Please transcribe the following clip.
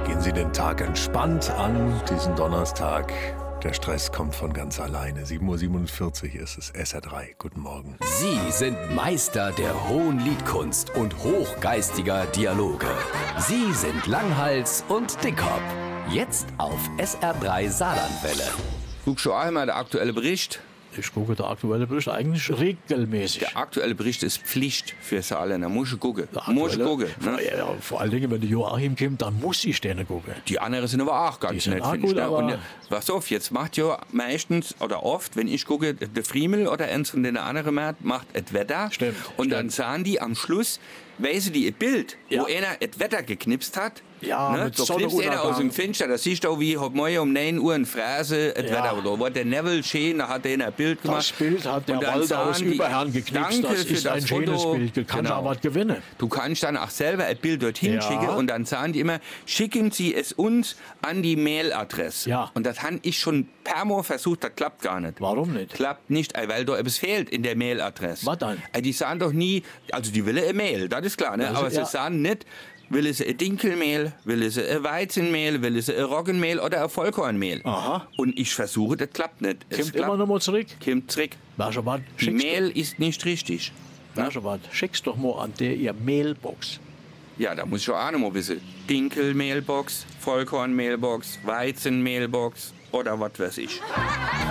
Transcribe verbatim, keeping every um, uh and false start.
Gehen Sie den Tag entspannt an, diesen Donnerstag. Der Stress kommt von ganz alleine. sieben Uhr siebenundvierzig ist es, S R drei. Guten Morgen. Sie sind Meister der hohen Liedkunst und hochgeistiger Dialoge. Sie sind Langhals und Dickhop. Jetzt auf S R drei Saarlandwelle. Guck schon einmal der aktuelle Bericht. Ich gucke der aktuelle Bericht eigentlich regelmäßig. Der aktuelle Bericht ist Pflicht für Saarländer. Muss ich gucken. Der Muss ich aktuelle- gucken. Ne? Ja, ja, vor allen Dingen, wenn der Joachim kommt, dann muss ich den gucken. Die anderen sind aber auch ganz Die sind nett, auch finde ich. gut, Ne? aber- Und äh, pass auf, jetzt macht ja meistens oder oft, wenn ich gucke, der Friemel oder eins von den anderen macht, macht et Wetter. Stimmt, Und dann stimmt. sahen die am Schluss, weisen die ein Bild, Ja. wo einer et Wetter geknipst hat. Ja, ne? mit So knipst einer Sonnenuntergang. aus dem Fenster, das siehst du wie heute Morgen um neun Uhr ein Phrase et Ja. Wetter. Oder war der Neville schön, da hat er ein Bild gemacht. Das Bild hat der Und dann Walter aus sahen die, Überherrn geknipst. Danke Das für ist das ein schönes Foto. Bild. Du kannst Genau. auch was gewinnen. Du kannst dann auch selber ein Bild dorthin Ja. schicken und dann sagen die immer, schicken Sie es uns an die Mailadresse. Ja. Und das habe ich schon per Mal versucht, das klappt gar nicht. Warum nicht? Klappt nicht, weil da etwas fehlt in der Mailadresse. Was dann? Äh, Die sagen doch nie, also die will eine Mail, das ist klar, ne? Also, aber ja. sie sagen nicht, will sie ein Dinkelmehl, will sie ein Weizenmehl, will sie ein Roggenmehl oder ein Vollkornmehl. Aha. Und ich versuche, das klappt nicht. Es Kommt klappt, immer noch mal zurück. kommt zurück. Wäschemann, Die schickst Mehl ist nicht richtig. du, Wäschemann, schickst doch mal an der ihr Mailbox. Ja, da muss ich auch noch mal wissen. Dinkelmehlbox, Vollkornmehlbox, Weizenmehlbox oder was weiß ich.